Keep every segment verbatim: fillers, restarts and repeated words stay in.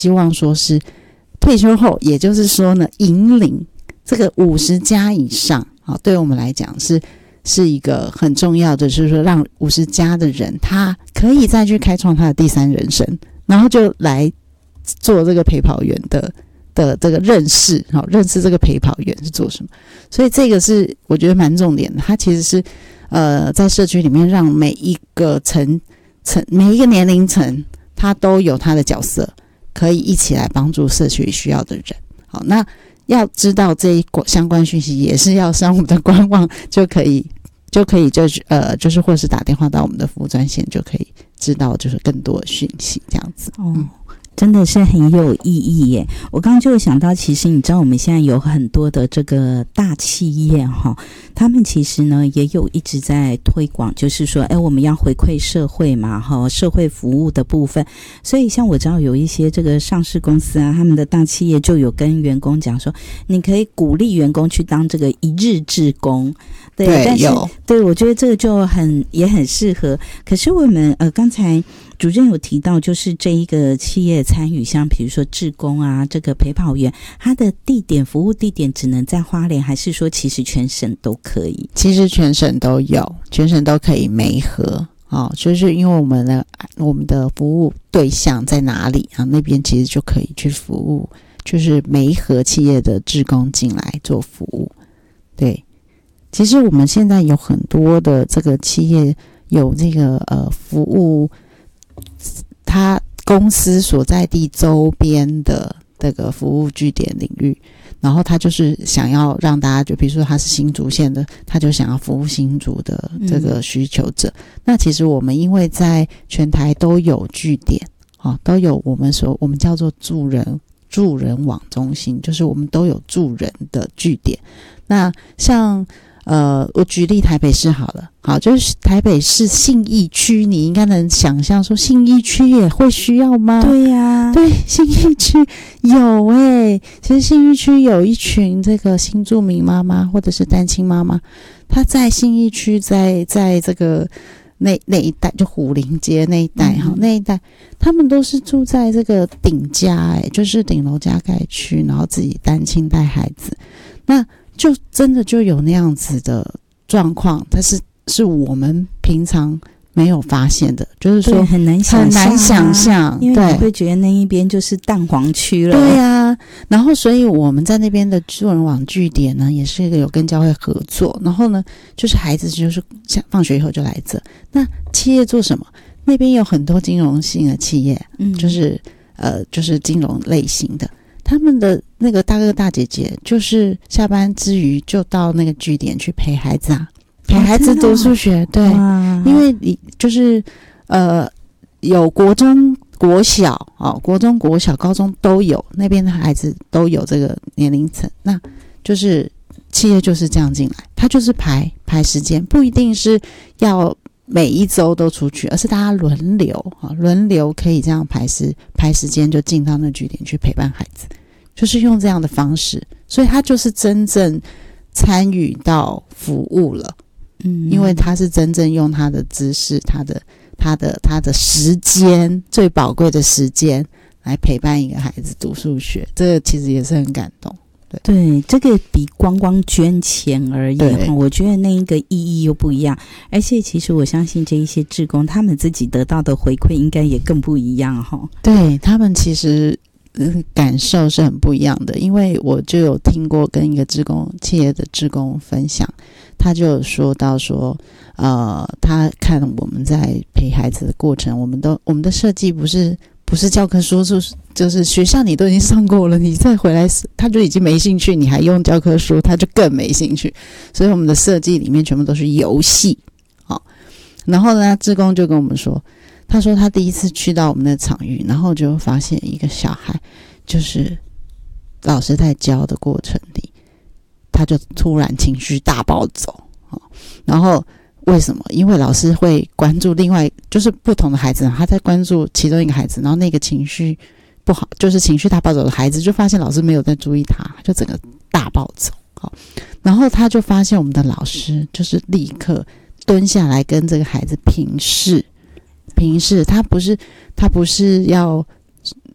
希望说是退休后，也就是说呢，引领这个五十加以上，好，对我们来讲是是一个很重要的，就是说让五十加的人他可以再去开创他的第三人生，然后就来做这个陪跑员的的这个认识，好，认识这个陪跑员是做什么。所以这个是我觉得蛮重点的，它其实是呃在社区里面让每一个层层每一个年龄层，他都有他的角色，可以一起来帮助社区需要的人。好，那要知道这一相关讯息，也是要上我们的官网就可以，就可以就呃就是或是打电话到我们的服务专线，就可以知道就是更多的讯息这样子。 哦。嗯，真的是很有意义耶！我刚刚就想到，其实你知道我们现在有很多的这个大企业哈，他们其实呢也有一直在推广，就是说，哎，我们要回馈社会嘛，哈，社会服务的部分。所以像我知道有一些这个上市公司啊，他们的大企业就有跟员工讲说，你可以鼓励员工去当这个一日志工。对， 对但是有对，我觉得这个就很也很适合。可是我们呃刚才主任有提到，就是这一个企业参与，像比如说志工啊，这个陪跑员，他的地点服务地点只能在花莲，还是说其实全省都可以？ 其实全省都有，全省都可以媒合。哦，就是因为我们的我们的服务对象在哪里啊？那边其实就可以去服务，就是媒合企业的志工进来做服务。对，其实我们现在有很多的这个企业有这个呃服务，他公司所在地周边的这个服务据点领域，然后他就是想要让大家，就比如说他是新竹县的，他就想要服务新竹的这个需求者。嗯、那其实我们因为在全台都有据点，哦，都有我们所我们叫做助人助人网中心，就是我们都有助人的据点。那像呃，我举例台北市好了，好，就是台北市信义区，你应该能想象说信义区也会需要吗？ 对呀、啊， 对，信义区有诶、欸，其实信义区有一群这个新住民妈妈或者是单亲妈妈，她在信义区，在在这个那那一带，就虎林街那一带哈、嗯，那一带，他们都是住在这个顶家诶、欸，就是顶楼加盖区，然后自己单亲带孩子，那。就真的就有那样子的状况，但是是我们平常没有发现的，就是说很难想象、啊、 很难想象， 因为你会觉得那一边就是蛋黄区了。 对啊，然后所以我们在那边的助人网据点呢，也是有跟教会合作，然后呢，就是孩子就是放学以后就来这。那企业做什么？那边有很多金融性的企业，嗯，就是呃，就是金融类型的。他们的那个大哥大姐姐，就是下班之余就到那个据点去陪孩子啊，陪孩子读数学。对，因为你就是呃有国中、国小哦，国中、国小、高中都有，那边的孩子都有这个年龄层，那就是企业就是这样进来，他就是排排时间，不一定是要每一周都出去，而是大家轮流啊，轮流可以这样排时排时间，就进到那据点去陪伴孩子。就是用这样的方式，所以他就是真正参与到服务了，嗯，因为他是真正用他的知识、他的、他的、他的时间，最宝贵的时间来陪伴一个孩子读数学，这个其实也是很感动。对， 对，这个比光光捐钱而已，我觉得那一个意义又不一样。而且其实我相信这一些志工，他们自己得到的回馈应该也更不一样哈。 对，他们其实。感受是很不一样的，因为我就有听过跟一个志工企业的志工分享，他就有说到说，呃，他看我们在陪孩子的过程，我们都我们的设计不是不是教科书，是就是学校你都已经上过了，你再回来他就已经没兴趣，你还用教科书，他就更没兴趣，所以我们的设计里面全部都是游戏，好，然后呢，志工就跟我们说。他说他第一次去到我们的场域，然后就发现一个小孩，就是老师在教的过程里，他就突然情绪大暴走。然后为什么？因为老师会关注另外就是不同的孩子，他在关注其中一个孩子，然后那个情绪不好，就是情绪大暴走的孩子，就发现老师没有在注意他，就整个大暴走。然后他就发现我们的老师就是立刻蹲下来跟这个孩子平视。平视，他不是他不是要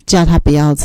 叫他不要